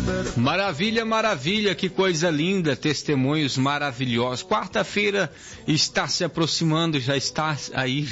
Maravilha, maravilha, que coisa linda, testemunhos maravilhosos. Quarta-feira está se aproximando, já está aí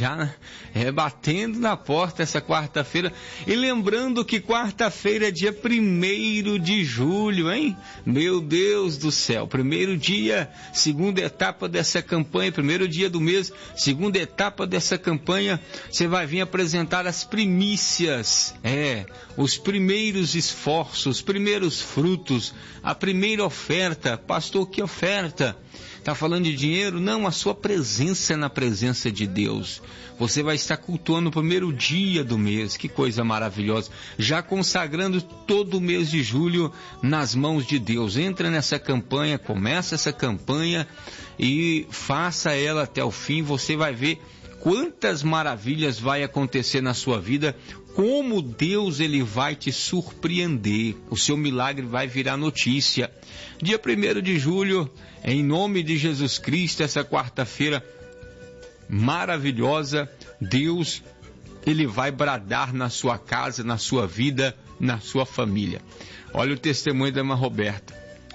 batendo na porta essa quarta-feira. E lembrando que quarta-feira é dia 1º de julho, hein? Meu Deus do céu, primeiro dia, segunda etapa dessa campanha, primeiro dia do mês, segunda etapa dessa campanha, você vai vir apresentar as primícias, os primeiros esforços, os primeiros frutos, a primeira oferta. Pastor, que oferta? Está falando de dinheiro? Não, a sua presença na presença de Deus. Você vai estar cultuando o primeiro dia do mês, que coisa maravilhosa, já consagrando todo o mês de julho nas mãos de Deus. Entra nessa campanha, começa essa campanha e faça ela até o fim. Você vai ver quantas maravilhas vai acontecer na sua vida, como Deus ele vai te surpreender, o seu milagre vai virar notícia. Dia 1º de julho, em nome de Jesus Cristo, essa quarta-feira maravilhosa, Deus ele vai bradar na sua casa, na sua vida, na sua família. Olha o testemunho da irmã Roberta.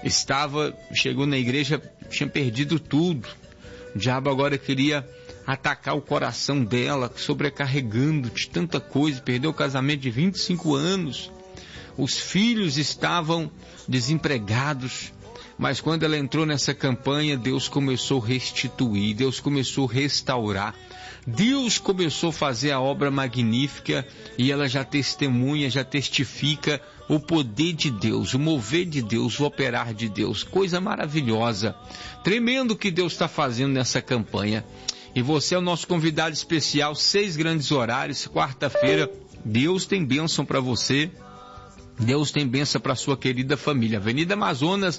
Chegou na igreja, tinha perdido tudo. O diabo agora queria atacar o coração dela, sobrecarregando de tanta coisa, perdeu o casamento de 25 anos, os filhos estavam desempregados, mas quando ela entrou nessa campanha, Deus começou a restituir, Deus começou a restaurar, Deus começou a fazer a obra magnífica e ela já testemunha, já testifica o poder de Deus, o mover de Deus, o operar de Deus, coisa maravilhosa, tremendo que Deus está fazendo nessa campanha. E você é o nosso convidado especial, 6 grandes horários, quarta-feira. Deus tem bênção para você, Deus tem bênção para sua querida família. Avenida Amazonas,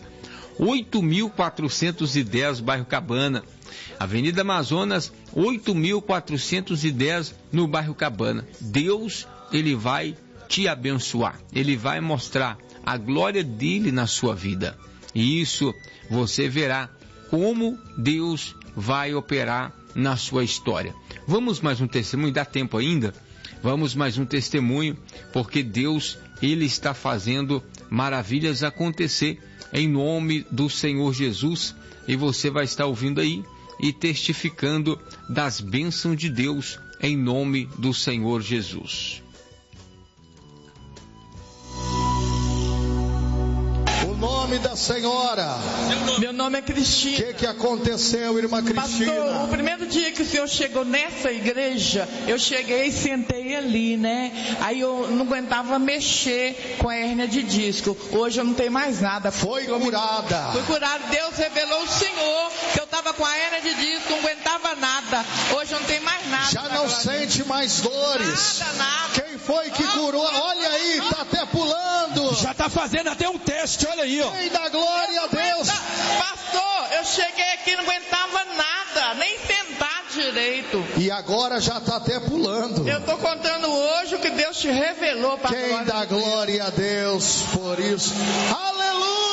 8.410, bairro Cabana. Avenida Amazonas, 8.410, no bairro Cabana. Deus, ele vai te abençoar, ele vai mostrar a glória dele na sua vida. E isso você verá como Deus vai operar na sua história. Vamos mais um testemunho, dá tempo ainda? Vamos mais um testemunho, porque Deus, ele está fazendo maravilhas acontecer em nome do Senhor Jesus, e você vai estar ouvindo aí e testificando das bênçãos de Deus em nome do Senhor Jesus. Nome da senhora. Meu nome é Cristina. O que aconteceu, irmã Cristina? Pastor, o primeiro dia que o senhor chegou nessa igreja, eu cheguei e sentei ali, né? Aí eu não aguentava mexer com a hérnia de disco. Hoje eu não tenho mais nada. Foi curada. Fui curada. Deus revelou o Senhor que eu estava com a hérnia de disco, não aguentava nada. Hoje eu não tenho mais nada. Já não sente mais dores. Nada. Quem foi que curou? Olha aí, tá até pulando. Já tá fazendo até um teste, olha aí, ó. Quem dá glória a Deus. Pastor, eu cheguei aqui e não aguentava nada, nem sentar direito. E agora já tá até pulando. Eu tô contando hoje o que Deus te revelou para quem dá glória a Deus por isso. Aleluia!